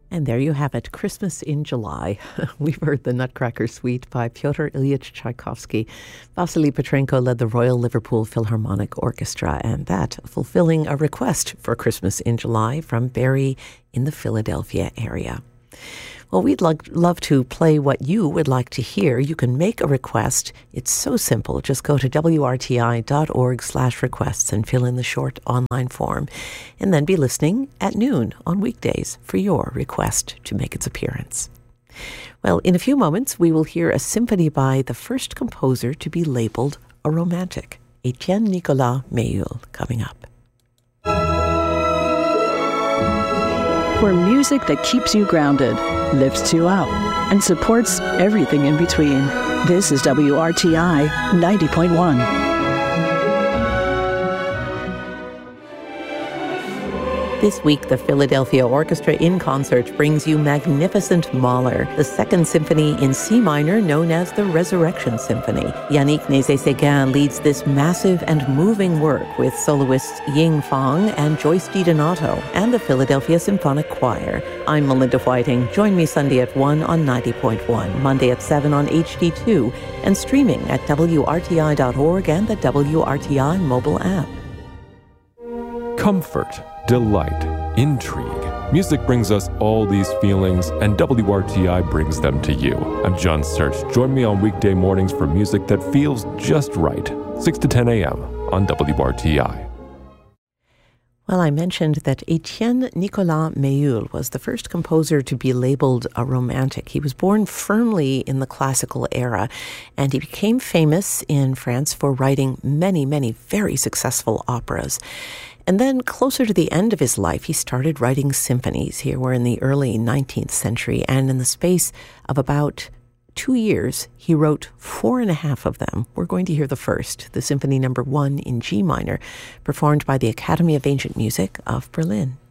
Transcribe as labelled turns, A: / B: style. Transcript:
A: And there you have it, Christmas in July. We've heard the Nutcracker Suite by Pyotr Ilyich Tchaikovsky. Vasily Petrenko led the Royal Liverpool Philharmonic Orchestra, and that fulfilling a request for Christmas in July from Barry in the Philadelphia area. Well, we'd love to play what you would like to hear. You can make a request. It's so simple. Just go to wrti.org/requests and fill in the short online form. And then be listening at noon on weekdays for your request to make its appearance. Well, in a few moments, we will hear a symphony by the first composer to be labeled a romantic, Etienne Nicolas Méhul, coming up.
B: For music that keeps you grounded, lifts you up, and supports everything in between. This is WRTI 90.1.
A: This week, the Philadelphia Orchestra in concert brings you Magnificent Mahler, the second symphony in C minor known as the Resurrection Symphony. Yannick Nézet-Séguin leads this massive and moving work with soloists Ying Fang and Joyce DiDonato and the Philadelphia Symphonic Choir. I'm Melinda Whiting. Join me Sunday at 1 on 90.1, Monday at 7 on HD2, and streaming at WRTI.org and the WRTI mobile app.
C: Comfort, delight, intrigue. Music brings us all these feelings, and WRTI brings them to you. I'm John Search. Join me on weekday mornings for music that feels just right. 6 to 10 a.m. on WRTI.
A: Well, I mentioned that Etienne Nicolas Méhul was the first composer to be labeled a romantic. He was born firmly in the classical era, and he became famous in France for writing many, many very successful operas. And then closer to the end of his life, he started writing symphonies. Here we're in the early 19th century, and in the space of about 2 years, he wrote 4.5 of them. We're going to hear the first, the Symphony No. 1 in G minor, performed by the Academy of Ancient Music of Berlin.